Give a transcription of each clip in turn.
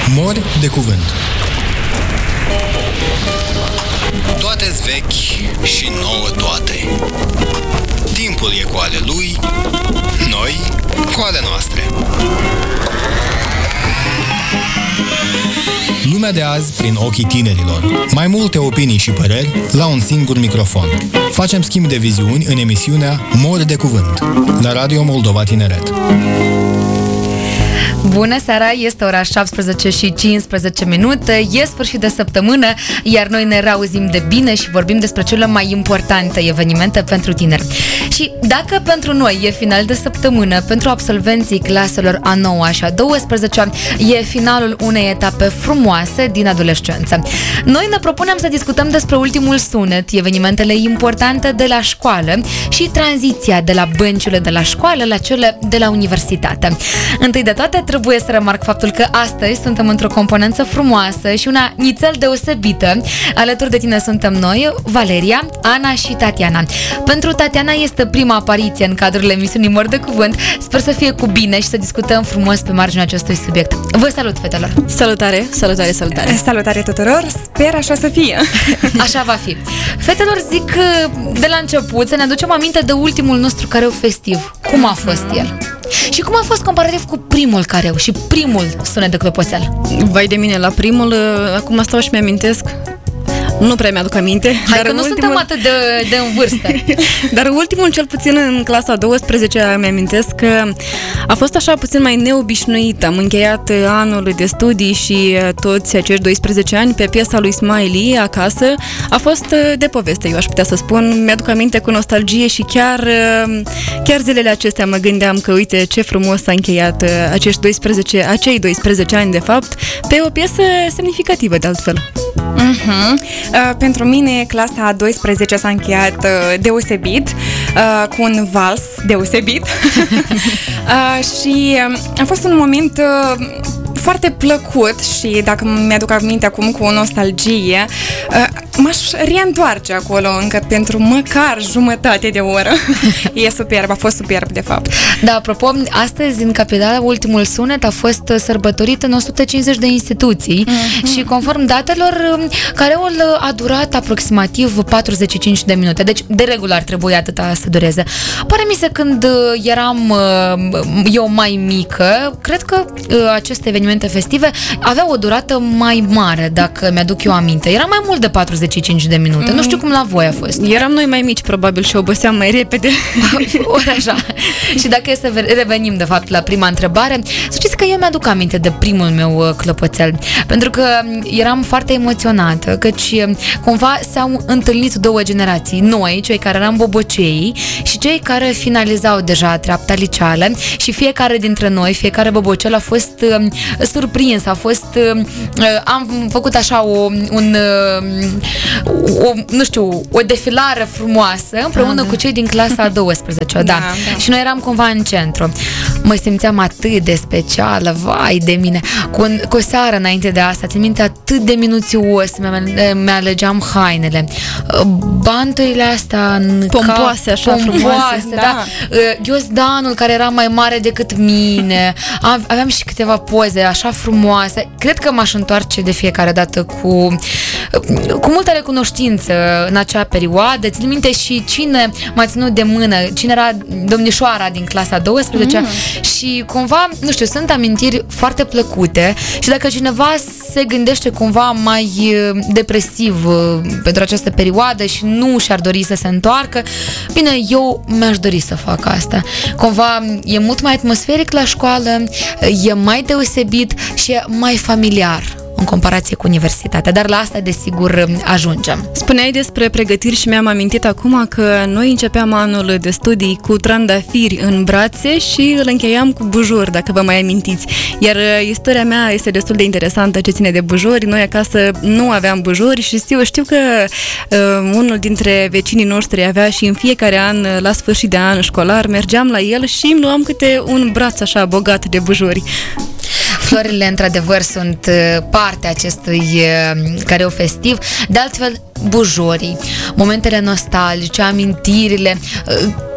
Mori de cuvânt. Toate-s vechi și nouă toate. Timpul e cu ale lui, noi cu ale noastre. Lumea de azi prin ochii tinerilor. Mai multe opinii și păreri la un singur microfon. Facem schimb de viziuni în emisiunea Mori de cuvânt la Radio Moldova Tineret. Bună seara, este ora 17 și 15 minute, e sfârșit de săptămână, iar noi ne reauzim de bine și vorbim despre cele mai importante evenimente pentru tineri. Și dacă pentru noi e final de săptămână, pentru absolvenții claselor a 9-a și a 12-a, e finalul unei etape frumoase din adolescență. Noi ne propunem să discutăm despre ultimul sunet, evenimentele importante de la școală și tranziția de la băncile de la școală la cele de la universitate. Întâi de toate, trebuie să remarc faptul că astăzi suntem într-o componență frumoasă și una nițel deosebită. Alături de tine suntem noi, Valeria, Ana și Tatiana. Pentru Tatiana este prima apariție în cadrul emisiunii Mori de Cuvânt. Sper să fie cu bine și să discutăm frumos pe marginea acestui subiect. Vă salut, fetelor! Salutare, salutare, salutare! Salutare tuturor! Sper așa să fie! Așa va fi. Fetelor, zic de la început să ne aducem aminte de ultimul nostru careu festiv. Cum a fost el? Și cum a fost comparativ cu primul careu și primul sunet de clopoțel? Vai de mine, la primul, acum stau și mi-amintesc. Nu prea mi-aduc aminte. Hai că nu suntem atât de în vârstă. Dar ultimul, cel puțin în clasa 12-a, mi-amintesc că a fost așa puțin mai neobișnuit. Am încheiat anul de studii și toți acești 12 ani pe piesa lui Smiley acasă. A fost de poveste, eu aș putea să spun. Mi-aduc aminte cu nostalgie și chiar zilele acestea mă gândeam că uite ce frumos s-a încheiat acei 12 ani de fapt pe o piesă semnificativă de altfel. Pentru mine clasa a 12 s-a încheiat deosebit, cu un vals deosebit. Și a fost un moment foarte plăcut și dacă mi-aduc aminte acum cu o nostalgie, m-aș reîntoarce acolo încă pentru măcar jumătate de oră. E superb, a fost superb de fapt. Da, apropo, astăzi în capitală ultimul sunet a fost sărbătorit în 150 de instituții și conform datelor, careul a durat aproximativ 45 de minute, deci de regulă ar trebui atâta să dureze. Pare mi se când eram eu mai mică, cred că aceste evenimente festive aveau o durată mai mare, dacă mi-aduc eu aminte. Era mai mult de 45 de minute. Nu știu cum la voi a fost. Eram noi mai mici, probabil, și oboseam mai repede. Ori așa. Și dacă e să revenim, de fapt, la prima întrebare, să știți că eu mi-aduc aminte de primul meu clopoțel. Pentru că eram foarte emoționată, căci cumva s-au întâlnit două generații. Noi, cei care eram bobocei și cei care finalizau deja treapta liceală și fiecare dintre noi, fiecare bobocel a fost surprins, a fost am făcut așa o defilare frumoasă împreună cu cei din clasa a 12-a, da. Și noi eram cumva în centru. Mă simțeam atât de specială, vai de mine. Cu o seară înainte de asta, țin minte, atât de minuțios mi-alegeam hainele. Banturile astea pompoase, așa frumoase, da. Ghiozdanul care era mai mare decât mine. Aveam și câteva poze așa frumoase. Cred că m-aș întoarce de fiecare dată cu multă recunoștință în acea perioadă. Țin minte și cine m-a ținut de mână, cine era domnișoara din clasa 12 și cumva, nu știu, sunt amintiri foarte plăcute și dacă cineva se gândește cumva mai depresiv pentru această perioadă și nu și-ar dori să se întoarcă, bine, eu mi-aș dori să fac asta. Cumva e mult mai atmosferic la școală, e mai deosebit și e mai familiar în comparație cu universitatea, dar la asta desigur ajungem. Spuneai despre pregătiri și mi-am amintit acum că noi începeam anul de studii cu trandafiri în brațe și îl încheiam cu bujori, dacă vă mai amintiți. Iar istoria mea este destul de interesantă ce ține de bujori. Noi acasă nu aveam bujori și știu că unul dintre vecinii noștri avea și în fiecare an, la sfârșit de an școlar, mergeam la el și îmi luam câte un braț așa bogat de bujori. Florile, într-adevăr, sunt partea acestui careu festiv. De altfel, bujorii, momentele nostalgice, amintirile,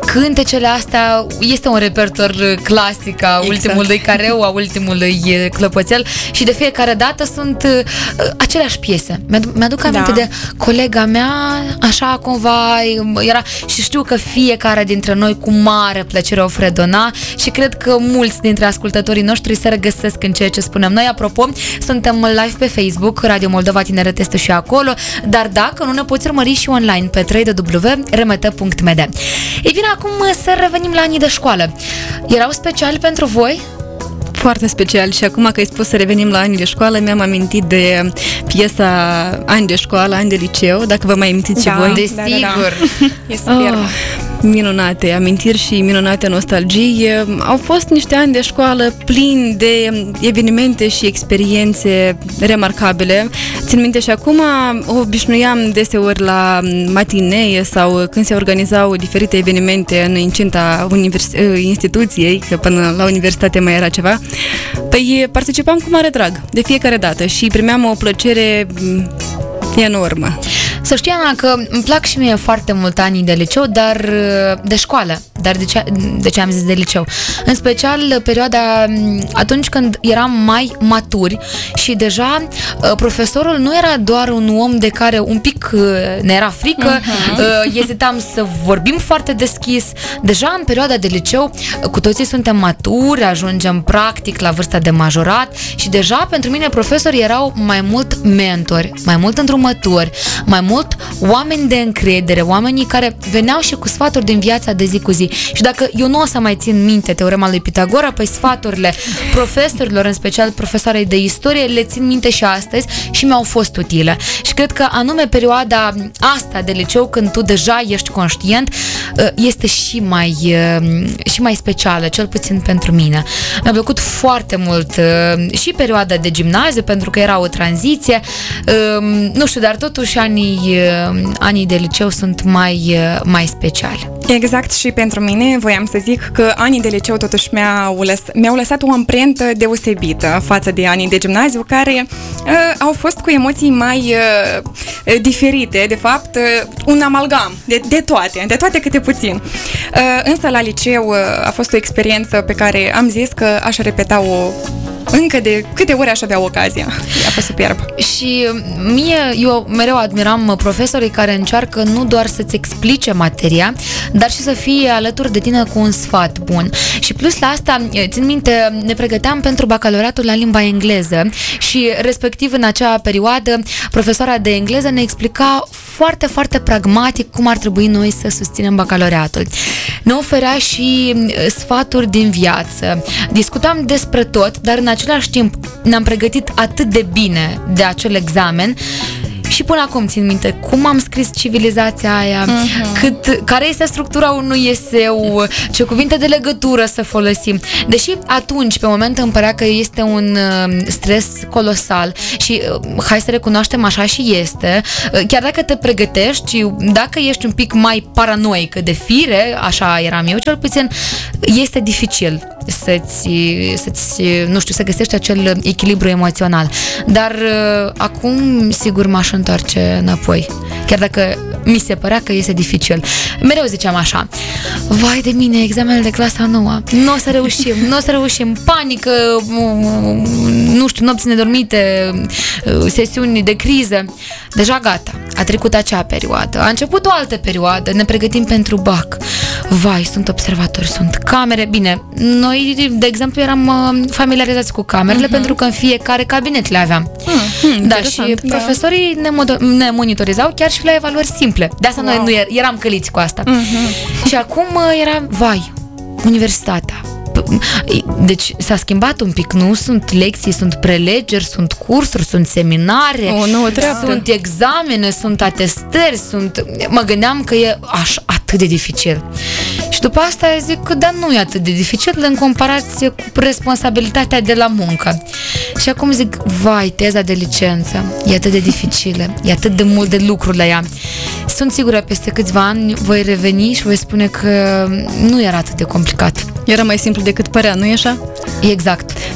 cântecele astea, este un repertor clasic a ultimului careu, a ultimului clopoțel și de fiecare dată sunt aceleași piese. Mi-aduc aminte de colega mea, așa cumva era, și știu că fiecare dintre noi cu mare plăcere o fredona și cred că mulți dintre ascultătorii noștri se regăsesc în ceea ce spunem noi. Apropo, suntem live pe Facebook, Radio Moldova Tineret este și acolo, dar dacă nu, ne poți urmări și online pe www.rmt.md. Ei bine, acum să revenim la anii de școală. Erau speciali pentru voi? Foarte special și acum că ai spus să revenim la anii de școală, mi-am amintit de piesa Ani de școală, Ani de liceu, dacă vă mai amintiți și voi. Desigur. E superb. Minunate amintiri și minunate nostalgii. Au fost niște ani de școală plini de evenimente și experiențe remarcabile. Țin minte și acum, obișnuiam deseori la matinee sau când se organizau diferite evenimente în incinta instituției, că până la universitate mai era ceva. Păi participam cu mare drag de fiecare dată și primeam o plăcere enormă. Să știi, Ana, că îmi plac și mie foarte mult anii de liceu, dar de școală. Dar de ce am zis de liceu? În special perioada atunci când eram mai maturi și deja profesorul nu era doar un om de care un pic ne era frică, ezitam să vorbim foarte deschis. Deja în perioada de liceu cu toții suntem maturi, ajungem practic la vârsta de majorat și deja pentru mine profesorii erau mai mult mentori, mai mult îndrumători, mai mult oameni de încredere, oamenii care veneau și cu sfaturi din viața de zi cu zi. Și dacă eu nu o să mai țin minte teorema lui Pitagora, păi sfaturile profesorilor, în special profesoarei de istorie, le țin minte și astăzi și mi-au fost utile. Și cred că anume perioada asta de liceu, când tu deja ești conștient, este și mai specială, cel puțin pentru mine. Mi-a plăcut foarte mult și perioada de gimnaziu, pentru că era o tranziție. Nu știu, dar totuși anii de liceu sunt mai speciali. Exact, și pentru mine voiam să zic că anii de liceu totuși mi-au lăsat o amprentă deosebită față de anii de gimnaziu, care au fost cu emoții mai diferite, de fapt un amalgam de toate câte puțin. Însă la liceu a fost o experiență pe care am zis că aș repeta-o încă de câte ori aș avea ocazia. A fost superb. Și eu mereu admiram profesorii care încearcă nu doar să-ți explice materia, dar și să fie alături de tine cu un sfat bun. Și plus la asta, țin minte, ne pregăteam pentru bacalaureatul la limba engleză și respectiv în acea perioadă profesoara de engleză ne explica foarte, foarte pragmatic cum ar trebui noi să susținem bacalaureatul. Ne oferea și sfaturi din viață. Discutam despre tot, dar în același timp ne-am pregătit atât de bine de acel examen. Și până acum țin minte cum am scris civilizația aia, care este structura unui eseu, ce cuvinte de legătură să folosim. Deși atunci, pe moment, îmi părea că este un stres colosal și hai să recunoaștem, așa și este. Chiar dacă te pregătești, dacă ești un pic mai paranoic de fire, așa eram eu cel puțin, este dificil să găsești acel echilibru emoțional. Dar acum, sigur, m-aș întoarce înapoi. Chiar dacă mi se părea că este dificil. Mereu ziceam așa: vai de mine, examenele de clasa 9, nu o să reușim, panică, nu știu, nopți nedormite, sesiuni de criză. Deja gata, a trecut acea perioadă, a început o altă perioadă, ne pregătim pentru bac. Vai, sunt observatori, sunt camere. Bine, noi, de exemplu, eram familiarizați cu camerele pentru că în fiecare cabinet le aveam. Da, și profesorii ne monitorizau chiar și la evaluări simple. De asta noi nu eram căliți cu asta. Și acum era, vai, universitatea. Deci s-a schimbat un pic, nu? Sunt lecții, sunt prelegeri, sunt cursuri, sunt seminare, sunt examene, sunt atestări, mă gândeam că e atât de dificil. Și după asta zic că da, nu e atât de dificil în comparație cu responsabilitatea de la muncă. Și acum zic, vai, teza de licență e atât de dificilă, e atât de mult de lucru la ea. Sunt sigură peste câțiva ani voi reveni și voi spune că nu era atât de complicat. Era mai simplu decât părea, nu e așa? Exact.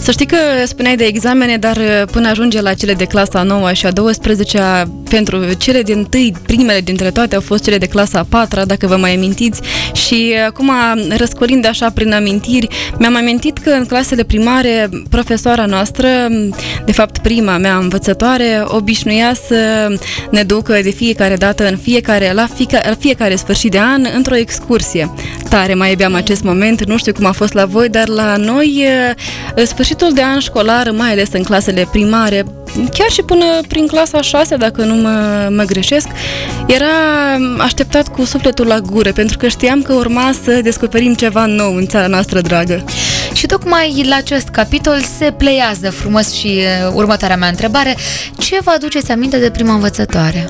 Să știi că spuneai de examene, dar până ajunge la cele de clasa 9 și a 12-a, pentru cele din tâi, primele dintre toate au fost cele de clasa a 4-a, dacă vă mai amintiți. Și acum, răscolind așa prin amintiri, mi-am amintit că în clasele primare, profesoara noastră, de fapt prima mea învățătoare, obișnuia să ne ducă de fiecare dată, la fiecare sfârșit de an, într-o excursie. Tare mai iubeam acest moment, nu știu cum a fost la voi, dar la noi sfârșitul de an școlar, mai ales în clasele primare, chiar și până prin clasa 6, dacă nu mă greșesc, era așteptat cu sufletul la gură, pentru că știam că urma să descoperim ceva nou în țara noastră dragă. Și tocmai la acest capitol se pleiază frumos și următoarea mea întrebare. Ce vă aduceți aminte de prima învățătoare?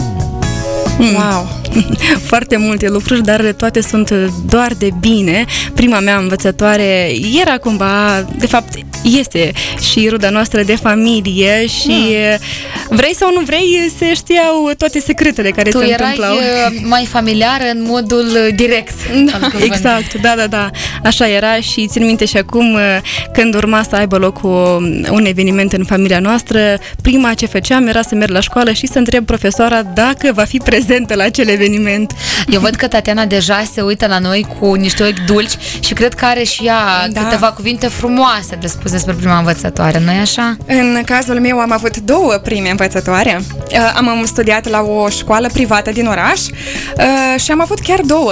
Wow! Foarte multe lucruri, dar toate sunt doar de bine. Prima mea învățătoare era cumva, de fapt, este și ruda noastră de familie și vrei sau nu vrei, se știau toate secretele care se întâmplau. Tu erai mai familiară în modul direct. Exact, da. Așa era și țin minte și acum când urma să aibă loc un eveniment în familia noastră, prima ce făceam era să merg la școală și să întreb profesoara dacă va fi prezentă la acel eveniment. Eu văd că Tatiana deja se uită la noi cu niște ochi dulci și cred că are și ea câteva cuvinte frumoase de spus despre prima învățătoare, nu-i așa? În cazul meu am avut două prime învățătoare. Am studiat la o școală privată din oraș și am avut chiar două.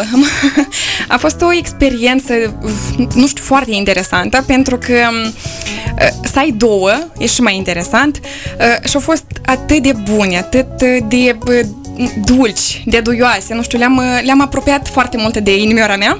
A fost o experiență, nu știu, foarte interesantă, pentru că să ai două e și mai interesant și au fost atât de bune, atât de dulci, de duioase, nu știu, le-am apropiat foarte mult de inimioara mea.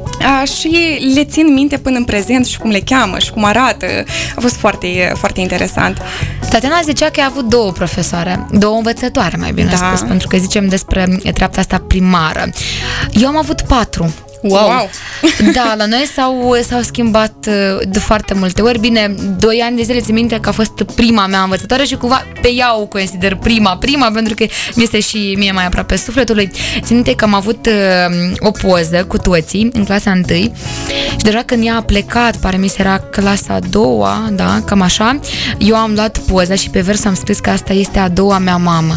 Și le țin minte până în prezent și cum le cheamă și cum arată. A fost foarte, foarte interesant. Tatiana zicea că a avut două profesoare, două învățătoare, mai bine spus, pentru că zicem despre treapta asta primară. Eu am avut 4. Wow! Da, la noi s-au schimbat de foarte multe ori. Bine, 2 ani de zile țin minte că a fost prima mea învățătoare și cumva pe ea o consider prima, pentru că mi este și mie mai aproape sufletului. Țin minte că am avut o poză cu toții în clasa 1 și deja când ea a plecat, pare mi se era clasa 2, da, cam așa, eu am luat poza și pe vers am scris că asta este a doua mea mamă.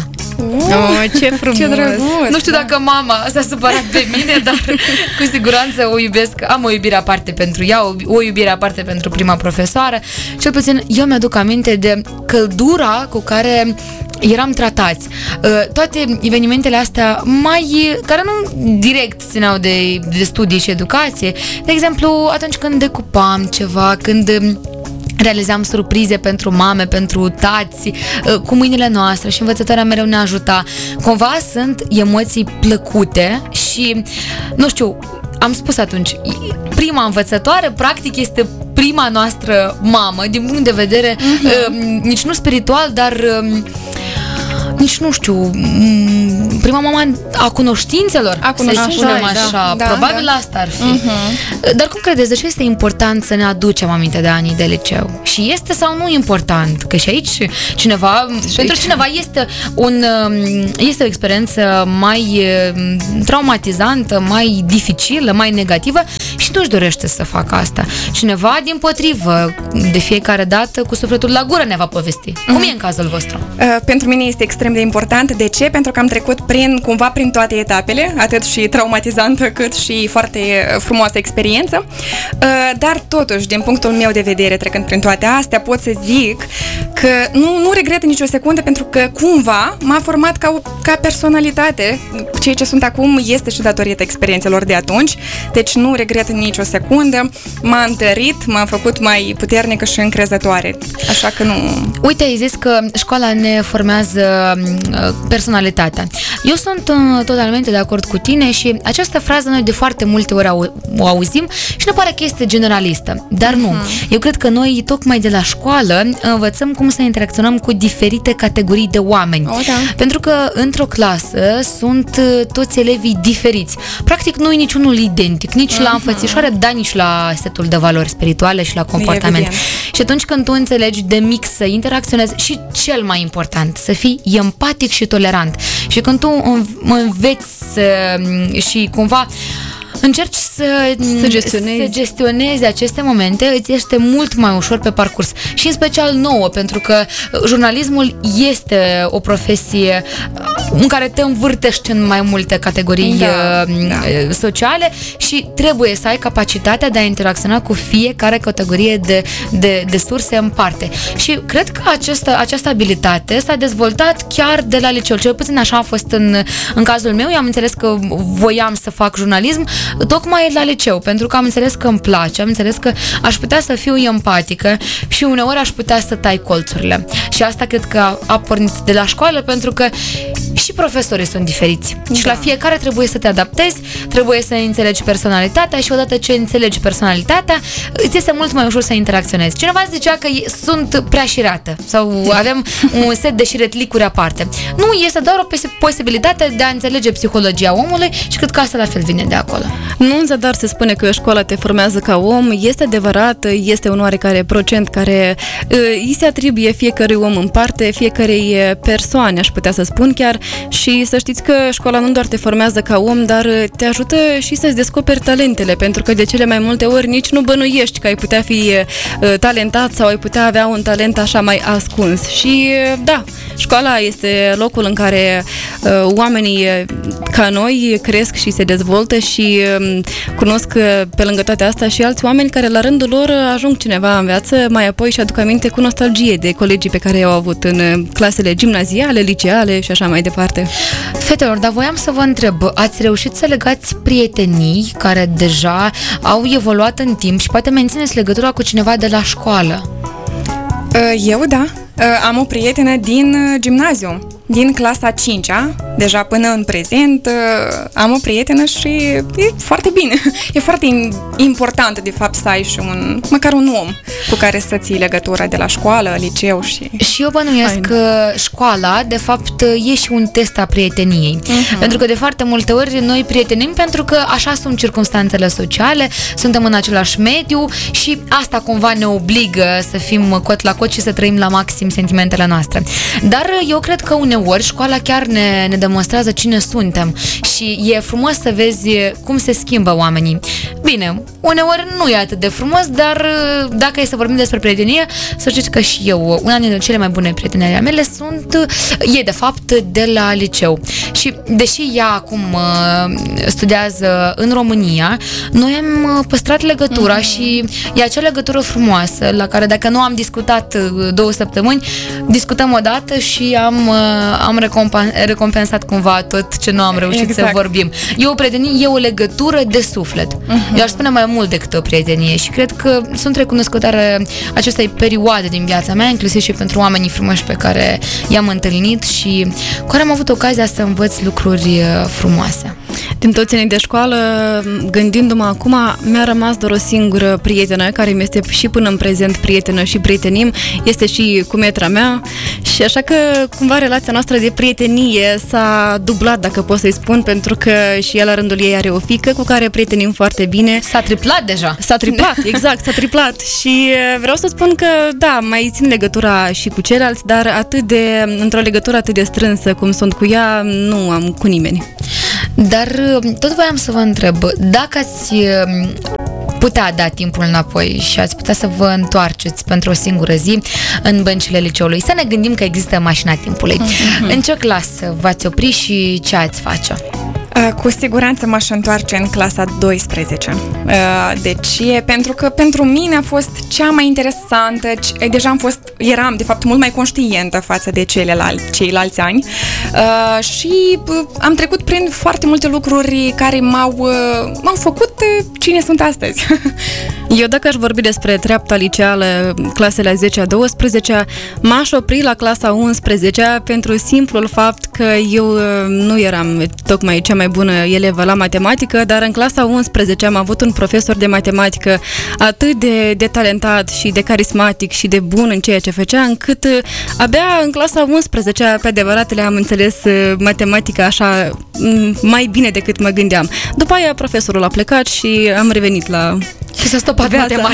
Ce frumos! Ce drăguț! Nu știu dacă mama s-a supărat pe mine, dar cu siguranță o iubesc, am o iubire aparte pentru ea, o iubire aparte pentru prima profesoară. Cel puțin eu mi-aduc aminte de căldura cu care eram tratați. Toate evenimentele astea care nu direct țineau de studii și educație. De exemplu, atunci când decupam ceva, când realizam surprize pentru mame, pentru tați, cu mâinile noastre și învățătoarea mereu ne ajuta. Cumva sunt emoții plăcute și, nu știu, am spus atunci, prima învățătoare practic este prima noastră mamă, din punct de vedere nici nu spiritual, dar nici nu știu, prima mama a cunoștințelor, să spunem așa, probabil asta ar fi. Dar cum credeți, de ce este important să ne aducem aminte de anii de liceu? Și este sau nu important? Că și aici pentru cineva este o experiență mai traumatizantă, mai dificilă, mai negativă și nu-și dorește să facă asta. Cineva, dimpotrivă, de fiecare dată cu sufletul la gură ne va povesti. Cum e în cazul vostru? Pentru mine este extrem de important. De ce? Pentru că am trecut prin toate etapele, atât și traumatizantă cât și foarte frumoasă experiență. Dar totuși, din punctul meu de vedere, trecând prin toate astea, pot să zic că nu regret nicio secundă, pentru că cumva m-a format ca personalitate. Ceea ce sunt acum este și datorită experiențelor de atunci, deci nu regret nicio secundă. M-a întărit, m-a făcut mai puternică și încrezătoare. Așa că nu... Uite, ai zis că școala ne formează personalitatea. Eu sunt totalmente de acord cu tine și această frază noi de foarte multe ori o auzim și ne pare că este generalistă, dar nu. Eu cred că noi tocmai de la școală învățăm cum să interacționăm cu diferite categorii de oameni. Pentru că într-o clasă sunt toți elevii diferiți. Practic nu e niciunul identic, nici la înfățișoare, dar nici la setul de valori spirituale și la comportament. Și atunci când tu înțelegi de mic să interacționezi și cel mai important, să fii empatic și tolerant. Și când tu înveți și cumva încerci să gestionezi aceste momente, îți este mult mai ușor pe parcurs. Și în special nouă, pentru că jurnalismul este o profesie în care te învârtești în mai multe categorii sociale și trebuie să ai capacitatea de a interacționa cu fiecare categorie de surse în parte. Și cred că această abilitate s-a dezvoltat chiar de la liceu. Cel puțin așa a fost în cazul meu. Eu am înțeles că voiam să fac jurnalism tocmai la liceu, pentru că am înțeles că îmi place, am înțeles că aș putea să fiu empatică și uneori aș putea să tai colțurile. Și asta cred că a pornit de la școală, pentru că și profesorii sunt diferiți. Și la fiecare trebuie să te adaptezi, trebuie să înțelegi personalitatea și odată ce înțelegi personalitatea, îți este mult mai ușor să interacționezi. Cineva zicea că sunt prea șirată sau avem un set de șiretlicuri aparte. Nu, este doar o posibilitate de a înțelege psihologia omului și cred că asta la fel vine de acolo. Nu în zadar se spune că școala te formează ca om, este adevărat, este un oarecare procent care îi se atribuie fiecărui om în parte, fiecărei persoane, aș putea să spun chiar, și să știți că școala nu doar te formează ca om, dar te ajută și să-ți descoperi talentele, pentru că de cele mai multe ori nici nu bănuiești că ai putea fi talentat sau ai putea avea un talent așa mai ascuns. Și da, școala este locul în care oamenii ca noi cresc și se dezvoltă și cunosc pe lângă toate astea și alți oameni care la rândul lor ajung cineva în viață, mai apoi și aduc aminte cu nostalgie de colegii pe care i-au avut în clasele gimnaziale, liceale și așa mai departe. Fetelor, dar voiam să vă întreb, ați reușit să legați prietenii care deja au evoluat în timp și poate mențineți legătura cu cineva de la școală? Eu, da. Am o prietenă din gimnaziu, din clasa 5-a, deja până în prezent am o prietenă și e foarte bine. E foarte important, de fapt, să ai și măcar un om cu care să ții legătura de la școală, liceu și... Și eu bănuiesc că școala, de fapt, e și un test a prieteniei. Pentru că de foarte multe ori noi prietenim pentru că așa sunt circumstanțele sociale, suntem în același mediu și asta cumva ne obligă să fim cot la cot și să trăim la maxim sentimentele noastre. Dar eu cred că uneori școala chiar ne demonstrează cine suntem și e frumos să vezi cum se schimbă oamenii. Bine, uneori nu e atât de frumos, dar dacă e să vorbim despre prietenie, să știți că și eu, una dintre cele mai bune prieteni ale mele e de fapt de la liceu. Și deși ea acum studiază în România, noi am păstrat legătura și e acea legătură frumoasă la care dacă nu am discutat 2 săptămâni, discutăm o dată și am recompensat cumva tot ce nu am reușit să vorbim. E o prietenie, e o legătură de suflet. Eu aș spune mai mult decât o prietenie și cred că sunt recunoscătoare acestei perioade din viața mea, inclusiv și pentru oamenii frumoși pe care i-am întâlnit și cu care am avut ocazia să învăț lucruri frumoase. Din toți anii de școală, gândindu-mă acum, mi-a rămas doar o singură prietenă, care mi este și până în prezent prietenă și prietenim, este și cumetra mea și așa că cumva relația noastră de prietenie s-a dublat, dacă pot să-i spun, pentru că și ea la rândul ei are o fiică cu care prietenim foarte bine. S-a triplat deja. S-a triplat, exact, s-a triplat și vreau să spun că da, mai țin legătura și cu ceilalți, dar într-o legătură atât de strânsă cum sunt cu ea, nu am cu nimeni. Dar tot voiam să vă întreb, dacă ați putea da timpul înapoi și ați putea să vă întoarceți pentru o singură zi în băncile liceului, să ne gândim că există mașina timpului. În ce clasă v-ați opri și ce ați face? Cu siguranță m-aș întoarce în clasa 12. De ce? Pentru că pentru mine a fost cea mai interesantă, deja eram de fapt mult mai conștientă față de ceilalți ani și am trecut prin foarte multe lucruri care m-au făcut cine sunt astăzi. Eu dacă aș vorbi despre treapta liceală, clasele a 10-a, 12-a, m-aș opri la clasa 11-a pentru simplul fapt că eu nu eram tocmai cea mai bună elevă la matematică, dar în clasa 11 am avut un profesor de matematică atât de talentat și de carismatic și de bun în ceea ce făcea, încât abia în clasa 11 pe adevăratele am înțeles matematica așa mai bine decât mă gândeam. După aia profesorul a plecat și am revenit la... Și s-a stopat matematica.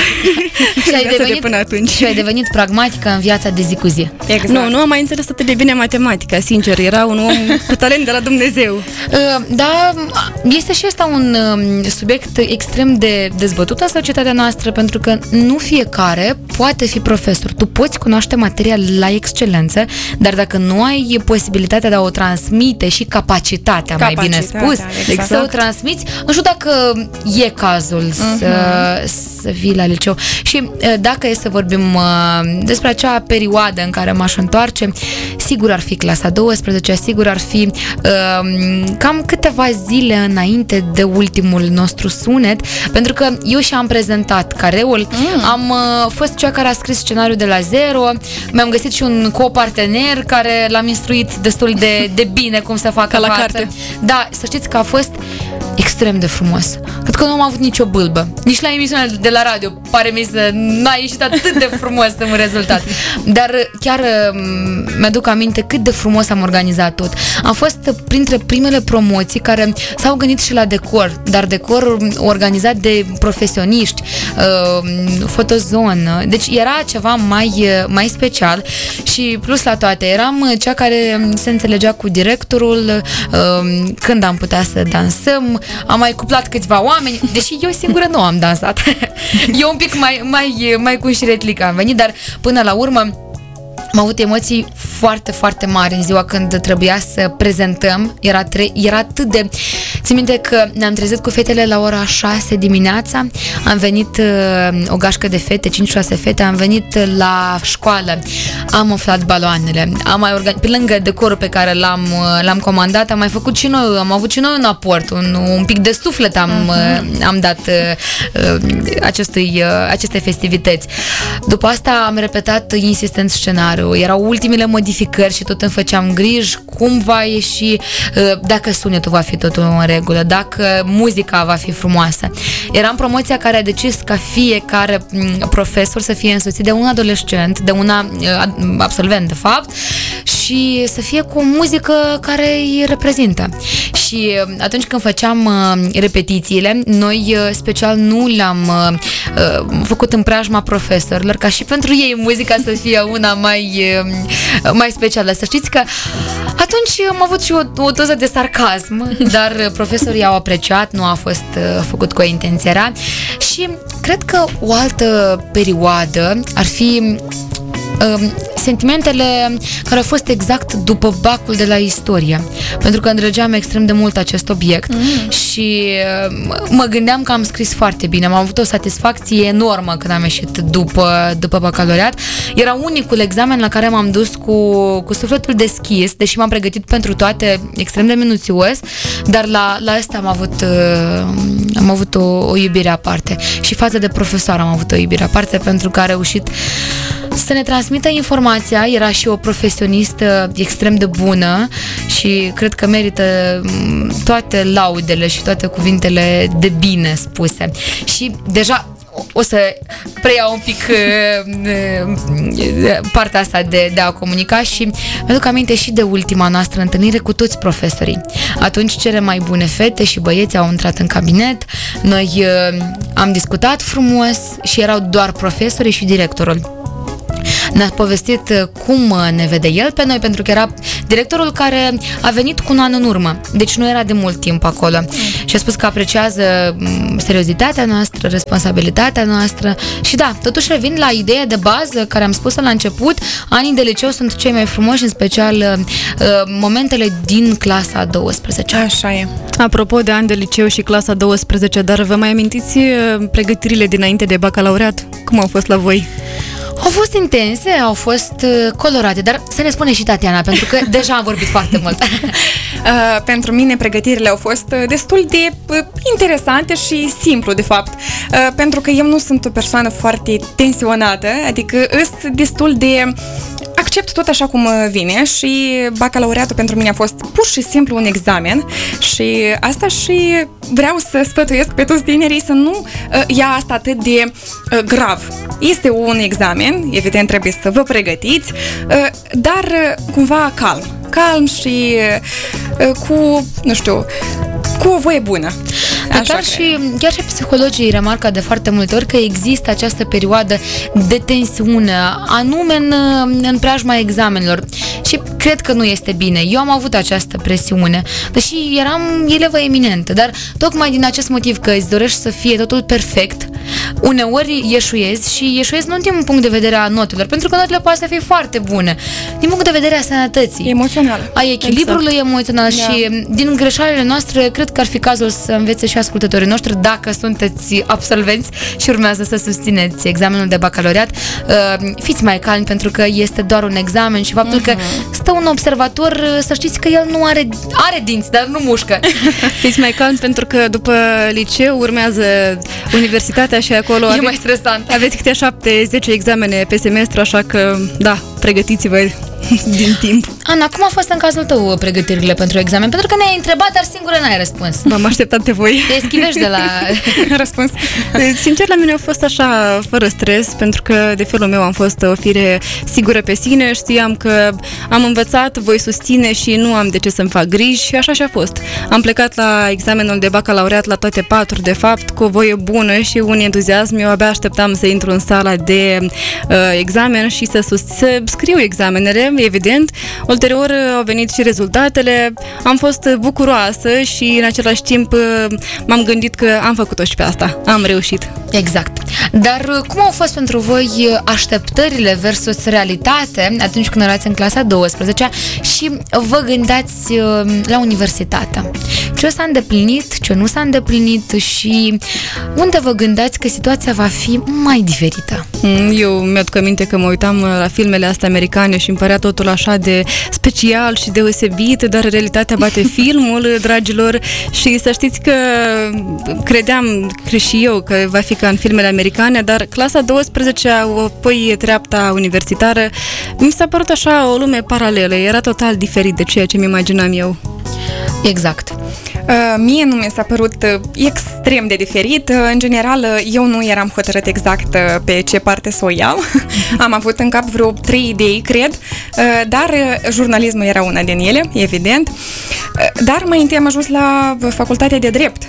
Și ai devenit pragmatică în viața de zi cu zi. Exact. Nu am mai înțeles atât de bine matematica, sincer, era un om cu talent de la Dumnezeu. Da, este și ăsta un subiect extrem de dezbătut în societatea noastră, pentru că nu fiecare poate fi profesor. Tu poți cunoaște materia la excelență, dar dacă nu ai posibilitatea de a o transmite și capacitatea mai bine spus, exact. să o transmiți, nu știu dacă e cazul să vii la liceu. Și dacă e să vorbim despre acea perioadă în care m-aș întoarce, sigur ar fi clasa 12, sigur ar fi cam câteva zile înainte de ultimul nostru sunet, pentru că eu și-am prezentat careul, am fost cea care a scris scenariul de la zero, mi-am găsit și un copartener care l-am instruit destul de bine cum să facă la față. carte. Da, să știți că a fost extrem de frumos. Cred că nu am avut nicio bâlbă. Nici la emisiunea de la radio pare mi să n-a ieșit atât de frumos un rezultat. Dar chiar mi-aduc aminte cât de frumos am organizat tot. Am fost printre primele promoții care s-au gândit și la decor, dar decor organizat de profesioniști, fotozonă. Deci era ceva mai special și plus la toate eram cea care se înțelegea cu directorul când am putea să dansăm. Am mai cuplat câțiva oameni, deși eu singură nu am dansat. Eu un pic mai cu șiretlică am venit, dar până la urmă am avut emoții foarte, foarte mari în ziua când trebuia să prezentăm. Era atât de... Țin minte că ne-am trezit cu fetele la ora 6 dimineața, am venit o gașcă de fete, 5-6 fete, am venit la școală, am umflat baloanele, pe lângă decorul pe care l-am comandat, am avut și noi un aport, un pic de suflet am dat aceste festivități. După asta am repetat insistent scenariul, erau ultimele modificări și tot îmi făceam griji cum va ieși, dacă sunetul va fi totul în regulă, dacă muzica va fi frumoasă. Eram promoția care a decis ca fiecare profesor să fie însoțit de un adolescent, de un absolvent de fapt, și să fie cu o muzică care îi reprezintă. Și atunci când făceam repetițiile, noi special nu le-am făcut în preajma profesorilor, ca și pentru ei muzica să fie una mai specială. Să știți că atunci am avut și o doză de sarcasm, dar profesorii au apreciat, nu a fost făcut cu o intenție rea. Și cred că o altă perioadă ar fi sentimentele care au fost exact după bacul de la istorie, pentru că îndrăgeam extrem de mult acest obiect și mă gândeam că am scris foarte bine, am avut o satisfacție enormă când am ieșit după bacalaureat. Era unicul examen la care m-am dus cu sufletul deschis, deși m-am pregătit pentru toate extrem de minuțios, dar la asta am avut o iubire aparte și față de profesor am avut o iubire aparte, pentru că a reușit să ne transmită informația, era și o profesionistă extrem de bună și cred că merită toate laudele și toate cuvintele de bine spuse. Și deja o să preiau un pic partea asta de a comunica și mi-aduc aminte și de ultima noastră întâlnire cu toți profesorii. Atunci cele mai bune fete și băieți au intrat în cabinet, noi am discutat frumos și erau doar profesorii și directorul. Ne-a povestit cum ne vede el pe noi, pentru că era directorul care a venit cu un an în urmă, deci nu era de mult timp acolo. Și a spus că apreciază seriozitatea noastră, responsabilitatea noastră și da, totuși revin la ideea de bază care am spus-o la început, anii de liceu sunt cei mai frumoși, în special momentele din clasa 12. Așa e. Apropo de ani de liceu și clasa 12, dar vă mai amintiți pregătirile dinainte de bacalaureat? Cum au fost la voi? Au fost intense, au fost colorate, dar să ne spune și Tatiana, pentru că deja am vorbit foarte mult. Pentru mine pregătirile au fost destul de interesante și simplu, de fapt, pentru că eu nu sunt o persoană foarte tensionată, adică sunt destul de... accept tot așa cum vine și bacalaureatul pentru mine a fost pur și simplu un examen și asta și vreau să sfătuiesc pe toți tinerii să nu ia asta atât de grav. Este un examen, evident trebuie să vă pregătiți, dar cumva calm și cu, nu știu, cu o voie bună. Chiar și psihologii remarcă de foarte multe ori că există această perioadă de tensiune, anume în preajma examenelor. Și cred că nu este bine. Eu am avut această presiune, deși eram elevă eminentă, dar tocmai din acest motiv că îți dorești să fie totul perfect, uneori ieșuiezi și ieșuiezi nu din punct de vedere a notelor, pentru că notele poate să fie foarte bune, din punct de vedere a sănătății, emoțional, a echilibrului emoțional și din greșelile noastre, cred că ar fi cazul să învețe și ascultătorii noștri, dacă sunteți absolvenți și urmează să susțineți examenul de bacalaureat, fiți mai calmi, pentru că este doar un examen și faptul că stă un observator, să știți că el nu are dinți, dar nu mușcă. Fiți mai calmi, pentru că după liceu urmează universitatea și acolo e mai stresant. Aveți câte 7-10 examene pe semestru, așa că, da, pregătiți-vă din timp. Ana, cum a fost în cazul tău pregătirile pentru examen? Pentru că ne-ai întrebat, dar singură n-ai răspuns. M-am așteptat de voi. Te eschivești de la răspuns. Sincer, la mine a fost așa, fără stres, pentru că de felul meu am fost o fire sigură pe sine, știam că am învățat, voi susține și nu am de ce să-mi fac griji și așa și a fost. Am plecat la examenul de bacalaureat la toate 4, de fapt, cu o voie bună și un entuziasm. Eu abia așteptam să intru în sala de examen și să scriu examenele, evident. Ulterior au venit și rezultatele. Am fost bucuroasă și în același timp m-am gândit că am făcut-o și pe asta. Am reușit. Exact. Dar cum au fost pentru voi așteptările versus realitate atunci când erați în clasa 12 și vă gândeați la universitate? Ce s-a îndeplinit, ce nu s-a îndeplinit și unde vă gândeați că situația va fi mai diferită? Eu mi-aduc aminte că mă uitam la filmele astea americane și îmi părea totul așa de special și deosebit, dar realitatea bate filmul, dragilor, și să știți că credeam și eu că va fi ca în filmele americane, dar clasa 12-a, apoi treapta universitară, mi s-a părut așa o lume paralelă, era total diferit de ceea ce mi imaginam eu. Exact. Mie nu mi s-a părut extrem de diferit. În general, eu nu eram hotărât exact pe ce parte să o iau. Am avut în cap vreo 3 idei, cred, dar jurnalismul era una din ele, evident. Dar mai întâi am ajuns la facultatea de drept.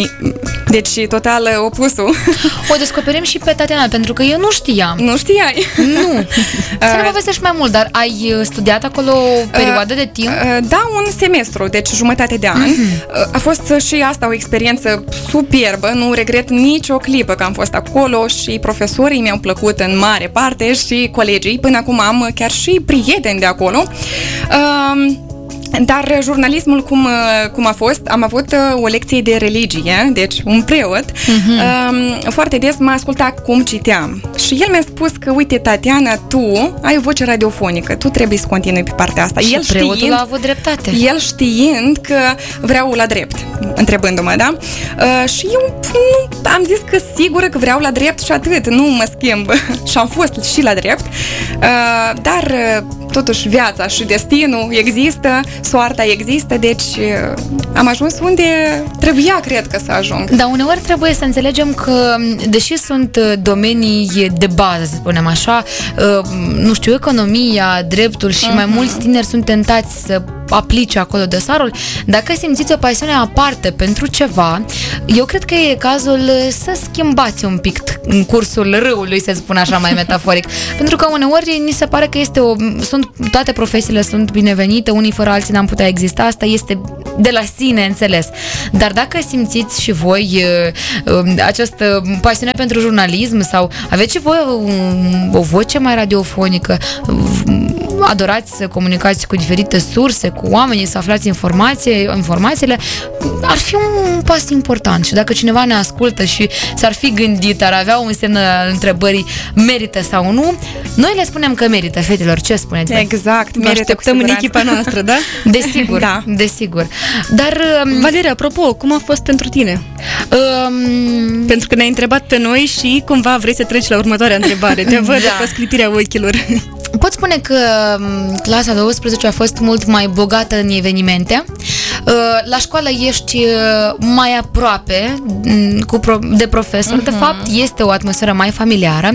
Deci total opusul. O descoperim și pe Tatiana, pentru că eu nu știam. Nu știai? Nu. Să ne povestești mai mult, dar ai studiat acolo o perioadă de timp? Da, un semestru, deci jumătate de an. A fost și asta o experiență superbă, nu regret nicio clipă că am fost acolo și profesorii mi-au plăcut în mare parte și colegii. Până acum am chiar și prieteni de acolo. Dar jurnalismul cum a fost, am avut o lecție de religie, deci un preot, foarte des mă asculta cum citeam. Și el mi-a spus că, uite, Tatiana, tu ai o voce radiofonică, tu trebuie să continui pe partea asta. Și preotul a avut dreptate. El știind că vreau la drept, întrebându-mă, da? Și eu nu, am zis că sigură că vreau la drept și atât, nu mă schimb. Și am fost și la drept, dar totuși viața și destinul există, soarta există, deci am ajuns unde trebuia, cred că, să ajung. Dar uneori trebuie să înțelegem că, deși sunt domenii de bază, să spunem așa, nu știu, economia, dreptul și mai mulți tineri sunt tentați să aplice acolo dosarul, dacă simțiți o pasiune aparte pentru ceva, eu cred că e cazul să schimbați un pic în cursul râului, să spun așa mai metaforic. Pentru că uneori ni se pare că toate profesiile sunt binevenite, unii fără alții n-am putea exista, asta este de la sine înțeles. Dar dacă simțiți și voi această pasiune pentru jurnalism sau aveți și voi o voce mai radiofonică, adorați să comunicați cu diferite surse, cu oamenii, să aflați informațiile, ar fi un pas important. Și dacă cineva ne ascultă și s-ar fi gândit, ar avea un semn al întrebării, merită sau nu, noi le spunem că merită, fetelor. Ce spuneți? Exact, merită. Așteptăm în echipa noastră, da? Desigur, da. Desigur. Dar, Valeria, apropo, cum a fost pentru tine? Pentru că ne-ai întrebat pe noi și cumva vrei să treci la următoarea întrebare. Te văd pe sclitirea ochilor. Pot spune că clasa 12 a fost mult mai bogată în evenimente. La școală ești mai aproape de profesor, de fapt, este o atmosferă mai familiară.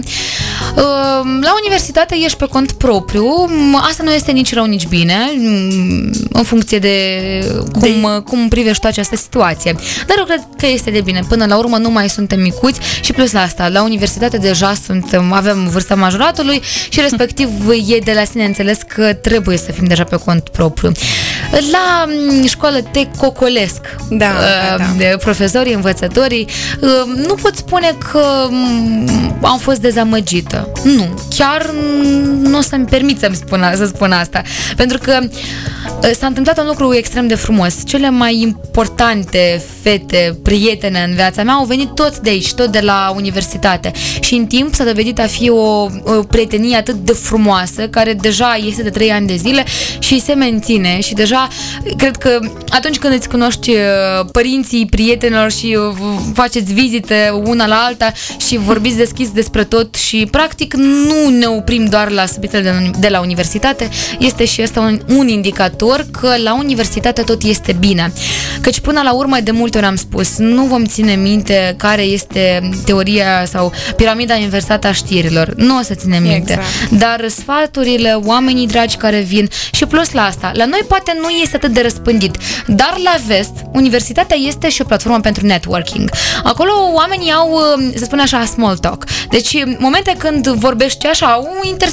La universitate ești pe cont propriu, asta nu este nici rău, nici bine, în funcție de cum privești tu această situație. Dar eu cred că este de bine. Până la urmă nu mai suntem micuți și plus la asta, la universitate deja avem vârsta majoratului și respectiv e de la sine înțeles că trebuie să fim deja pe cont propriu. La școală te cocolesc profesorii, învățătorii. Nu pot spune că am fost dezamăgită. Nu, chiar nu o să-mi permit să spun asta. Pentru că s-a întâmplat un lucru extrem de frumos. Cele mai importante fete, prietene în viața mea au venit tot de aici, tot de la universitate. Și în timp s-a dovedit a fi o prietenie atât de frumoasă, care deja este de 3 ani de zile și se menține. Și deja, cred că atunci când îți cunoști părinții prietenilor și faceți vizite una la alta și vorbiți deschis despre tot și practic nu ne oprim doar la subiectele de la universitate, este și asta un indicator că la universitate tot este bine. Căci până la urmă, de multe ori am spus, nu vom ține minte care este teoria sau piramida inversată a știrilor. Nu o să ținem minte. Exact. Dar sfaturile, oamenii dragi care vin și plus la asta, la noi poate nu este atât de răspândit, dar la vest, universitatea este și o platformă pentru networking. Acolo oamenii au, să spun așa, small talk. Deci, momente când vorbești așa,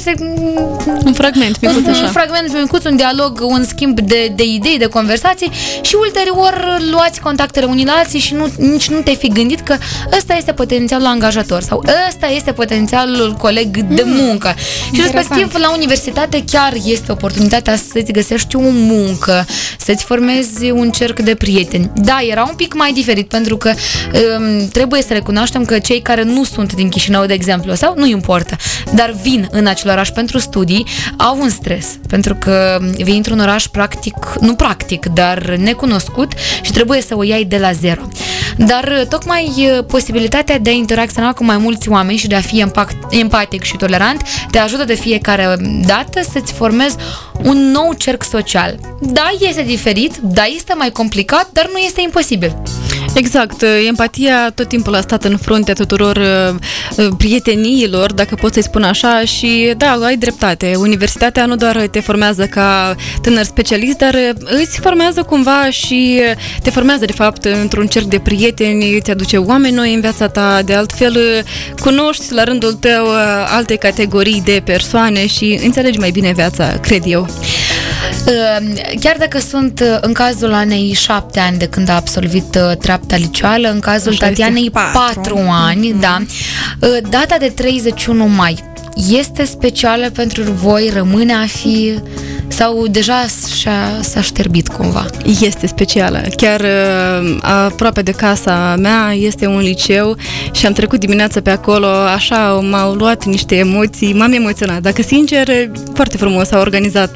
un fragment micuț așa. Un fragment micuț, un dialog, un schimb de idei, de conversații și ulterior luați contactele unii la alții și nici nu te-ai fi gândit că ăsta este potențialul angajator sau ăsta este potențialul coleg de muncă. Și respectiv la universitate chiar este oportunitatea să-ți găsești o muncă, să-ți formezi un cerc de prieteni. Da, era un pic mai diferit pentru că trebuie să recunoaștem că cei care nu sunt din Chișinău, de exemplu, sau nu importă, dar vin în acel oraș pentru studii, au un stres, pentru că vii într-un oraș dar necunoscut și trebuie să o iai de la zero. Dar tocmai posibilitatea de a interacționa cu mai mulți oameni și de a fi empatic și tolerant te ajută de fiecare dată să-ți formezi un nou cerc social. Da, este diferit, da, este mai complicat, dar nu este imposibil. Exact, empatia tot timpul a stat în fruntea tuturor prieteniilor, dacă pot să-i spun așa, și da, ai dreptate. Universitatea nu doar te formează ca tânăr specialist, dar îți formează cumva și te formează de fapt într-un cerc de prieteni, îți aduce oameni noi în viața ta, de altfel cunoști la rândul tău alte categorii de persoane și înțelegi mai bine viața, cred eu. Chiar dacă sunt în cazul Anei 7 ani de când a absolvit treapta liceală, în cazul Tatianei 4 ani, da, data de 31 mai este specială pentru voi, rămâne a fi sau deja s-a șterbit cumva? Este specială. Chiar aproape de casa mea este un liceu și am trecut dimineața pe acolo, așa m-au luat niște emoții, m-am emoționat. Dacă sincer, foarte frumos a organizat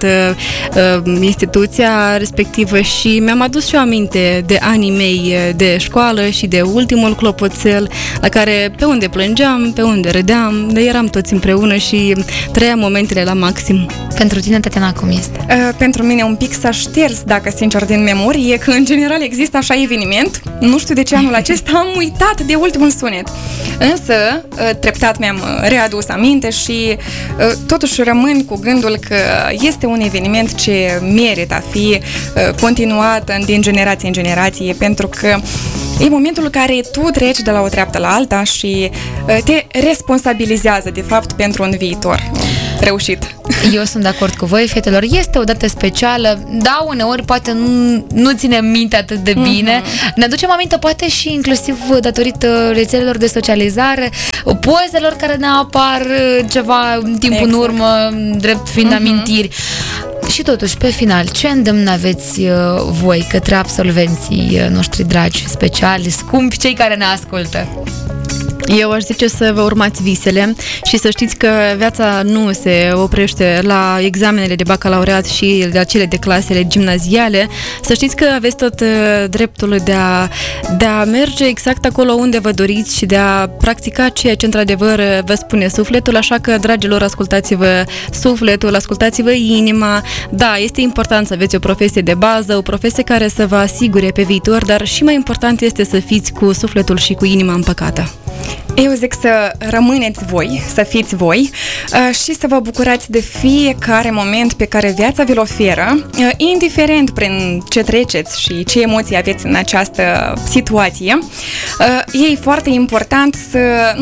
instituția respectivă și mi-am adus și o aminte de anii mei de școală și de ultimul clopoțel la care pe unde plângeam, pe unde râdeam, de eram toți împreună și trăiam momentele la maxim. Pentru tine, Tatiana, cum este? Pentru mine un pic s-a șters, dacă sincer, din memorie, că în general există așa eveniment. Nu știu de ce anul acesta am uitat de ultimul sunet. Însă, treptat mi-am readus aminte și totuși rămân cu gândul că este un eveniment ce merită a fi continuat din generație în generație, pentru că e momentul în care tu treci de la o treaptă la alta și te responsabilizează, de fapt, pentru un viitor reușit. Eu sunt de acord cu voi, fetelor. Este o dată specială. Da, uneori poate nu ținem minte atât de bine. Ne aducem aminte poate și inclusiv datorită rețelelor de socializare, pozelor care ne apar ceva timp în urmă, drept fiind amintiri. Și totuși, pe final, ce îndemn aveți voi către absolvenții noștri dragi, speciali, scumpi, cei care ne ascultă? Eu aș zice să vă urmați visele și să știți că viața nu se oprește la examenele de bacalaureat și la cele de clasele gimnaziale. Să știți că aveți tot dreptul de a merge exact acolo unde vă doriți și de a practica ceea ce într-adevăr vă spune sufletul, așa că, dragilor, ascultați-vă sufletul, ascultați-vă inima. Da, este important să aveți o profesie de bază, o profesie care să vă asigure pe viitor, dar și mai important este să fiți cu sufletul și cu inima împăcată. Eu zic să rămâneți voi, să fiți voi și să vă bucurați de fiecare moment pe care viața vi-l oferă, indiferent prin ce treceți și ce emoții aveți în această situație. E foarte important să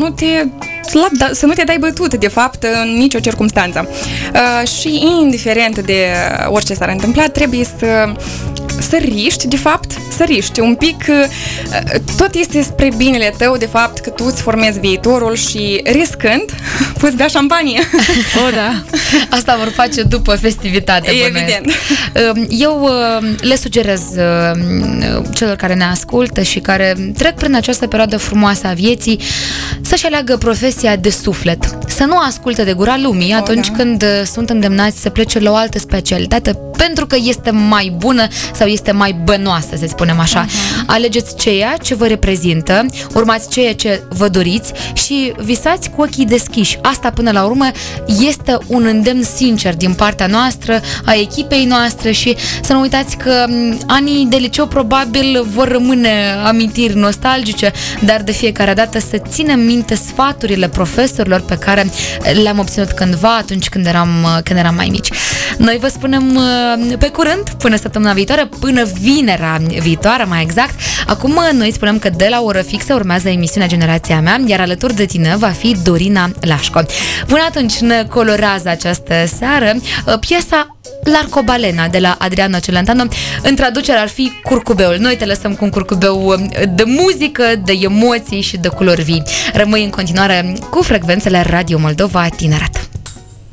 nu te dai bătut, de fapt, în nicio circunstanță. Și indiferent de orice s-ar întâmpla, trebuie să riști, de fapt, să riști un pic. Tot este spre binele tău, de fapt, că tu îți formezi viitorul și riscând poți bea șampanie. O, da. Asta vor face după festivitate, evident. Eu le sugerez celor care ne ascultă și care trec prin această perioadă frumoasă a vieții să-și aleagă profesia de suflet. Să nu asculte de gura lumii atunci când sunt îndemnați să plece la o altă specialitate pentru că este mai bună sau este mai bănoasă, să spunem așa. Alegeți ceea ce vă reprezintă, urmați ceea ce vă doriți și visați cu ochii deschiși. Asta, până la urmă, este un îndemn sincer din partea noastră, a echipei noastre, și să nu uitați că anii de liceu probabil vor rămâne amintiri nostalgice, dar de fiecare dată să ținem minte sfaturile profesorilor pe care le-am obținut cândva atunci când eram mai mici. Noi vă spunem pe curând, până săptămâna viitoare, până vinerea viitoare, mai exact. Acum noi spunem că de la o oră fixă urmează emisiunea Generația Mea, iar alături de tine va fi Dorina Lașco. Până atunci ne colorează această seară piesa L'Arcobaleno de la Adriano Celentano. În traducere ar fi Curcubeul. Noi te lăsăm cu un curcubeu de muzică, de emoții și de culori vii. Rămâi în continuare cu frecvențele Radio Moldova Tineret.